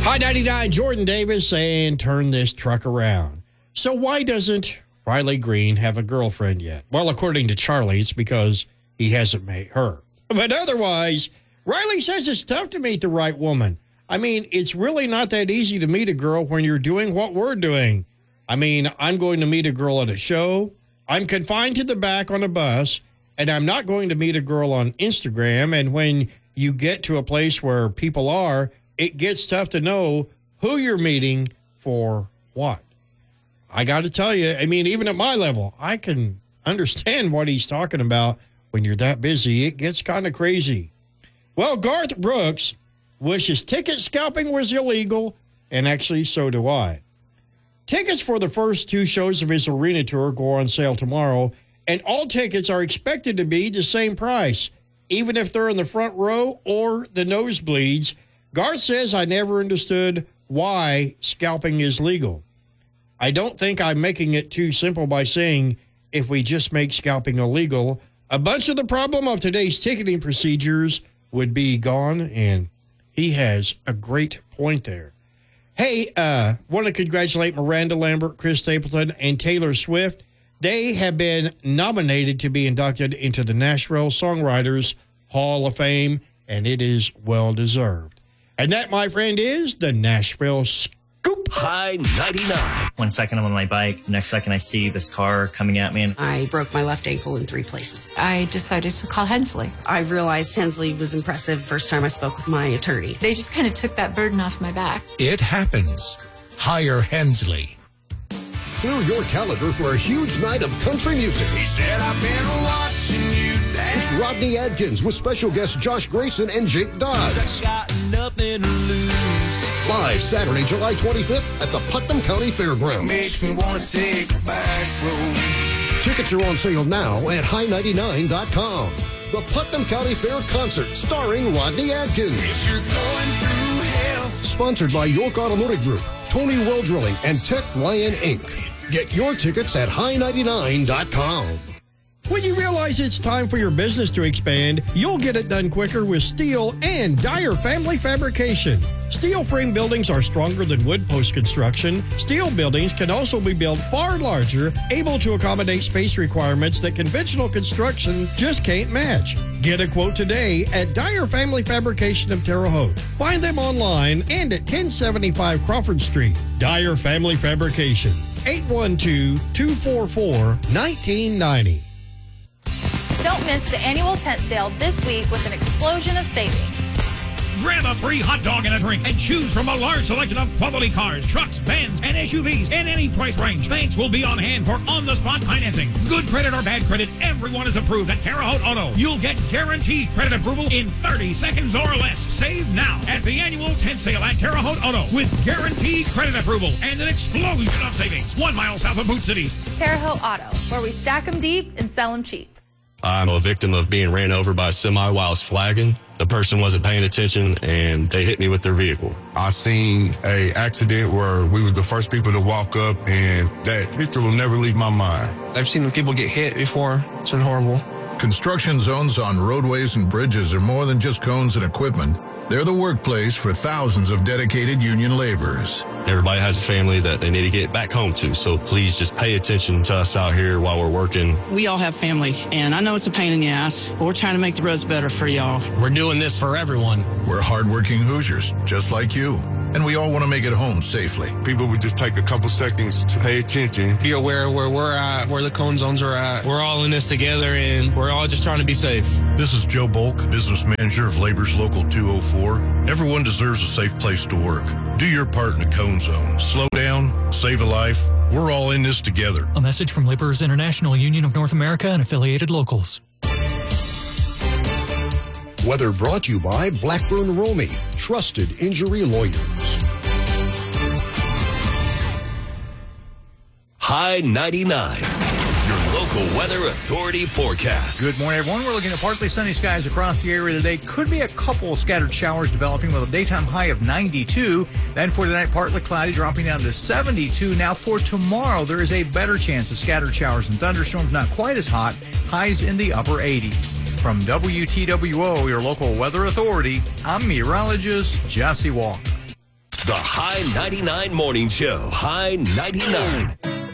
High 99, Jordan Davis, and turn this truck around. So why doesn't Riley Green have a girlfriend yet? Well, according to Charlie, it's because he hasn't met her. But otherwise, Riley says it's tough to meet the right woman. I mean, it's really not that easy to meet a girl when you're doing what we're doing. I mean, I'm going to meet a girl at a show. I'm confined to the back on a bus, and I'm not going to meet a girl on Instagram. And when you get to a place where people are, it gets tough to know who you're meeting for what. I got to tell you, I mean, even at my level, I can understand what he's talking about. When you're that busy, it gets kind of crazy. Well, Garth Brooks wishes ticket scalping was illegal, and actually so do I. Tickets for the first two shows of his arena tour go on sale tomorrow, and all tickets are expected to be the same price, even if they're in the front row or the nosebleeds. Garth says, I never understood why scalping is legal. I don't think I'm making it too simple by saying if we just make scalping illegal, a bunch of the problem of today's ticketing procedures would be gone, and he has a great point there. Hey, want to congratulate Miranda Lambert, Chris Stapleton, and Taylor Swift. They have been nominated to be inducted into the Nashville Songwriters Hall of Fame, and it is well-deserved. And that, my friend, is the Nashville Scoop. High 99. 1 second I'm on my bike. Next second I see this car coming at me. And I broke my left ankle in 3 places. I decided to call Hensley. I realized Hensley was impressive first time I spoke with my attorney. They just kind of took that burden off my back. It happens. Hire Hensley. Clear your calendar for a huge night of country music. He said, I've been watching you dance. It's Rodney Adkins with special guests Josh Grayson and Jake Dodds. I got nothing to lose. Live Saturday, July 25th at the Putnam County Fairgrounds. Makes me want to take a back road. Tickets are on sale now at high99.com. The Putnam County Fair Concert starring Rodney Adkins. If you're going through hell. Sponsored by York Automotive Group, Tony Well Drilling, and Tech Ryan Inc. Get your tickets at high99.com. When you realize it's time for your business to expand, you'll get it done quicker with steel and Dyer Family Fabrication. Steel frame buildings are stronger than wood post construction. Steel buildings can also be built far larger, able to accommodate space requirements that conventional construction just can't match. Get a quote today at Dyer Family Fabrication of Terre Haute. Find them online and at 1075 Crawford Street. Dyer Family Fabrication, 812-244-1990. Don't miss the annual tent sale this week with an explosion of savings. Grab a free hot dog and a drink and choose from a large selection of quality cars, trucks, vans, and SUVs in any price range. Banks will be on hand for on-the-spot financing. Good credit or bad credit, everyone is approved at Terre Haute Auto. You'll get guaranteed credit approval in 30 seconds or less. Save now at the annual tent sale at Terre Haute Auto with guaranteed credit approval and an explosion of savings. 1 mile south of Boot City. Terre Haute Auto, where we stack them deep and sell them cheap. I'm a victim of being ran over by a semi while I was flagging. The person wasn't paying attention, and they hit me with their vehicle. I seen a accident where we were the first people to walk up, and that picture will never leave my mind. I've seen people get hit before. It's been horrible. Construction zones on roadways and bridges are more than just cones and equipment. They're the workplace for thousands of dedicated union laborers. Everybody has a family that they need to get back home to, so please just pay attention to us out here while we're working. We all have family, and I know it's a pain in the ass, but we're trying to make the roads better for y'all. We're doing this for everyone. We're hardworking Hoosiers, just like you, and we all want to make it home safely. People would just take a couple seconds to pay attention. Be aware of where we're at, where the cone zones are at. We're all in this together, and we're all just trying to be safe. This is Joe Bulk, business manager of Labor's Local 204. Everyone deserves a safe place to work. Do your part in the cone zone. Slow down, save a life. We're all in this together. A message from Laborers International Union of North America and affiliated locals. Weather brought to you by Blackburn Romy, trusted injury lawyers. High 99. Local Weather Authority forecast. Good morning, everyone. We're looking at partly sunny skies across the area today. Could be a couple scattered showers developing with a daytime high of 92. Then for tonight, partly cloudy, dropping down to 72. Now for tomorrow, there is a better chance of scattered showers and thunderstorms, not quite as hot. Highs in the upper 80s. From WTWO, your local weather authority, I'm meteorologist Jesse Walker. The High 99 Morning Show. High 99.